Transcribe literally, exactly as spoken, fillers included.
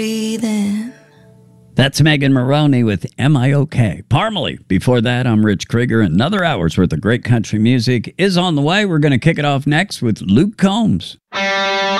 breathing. That's Megan Maroney with Am I Okay? Parmalee. Before that, I'm Rich Krieger. Another hour's worth of great country music is on the way. We're going to kick it off next with Luke Combs.